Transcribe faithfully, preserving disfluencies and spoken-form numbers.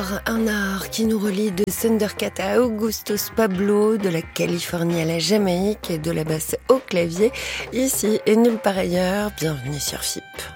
art, un art qui nous relie de Thundercat à Augustus Pablo, de la Californie à la Jamaïque et de la basse au clavier, ici et nulle part ailleurs. Bienvenue sur F I P.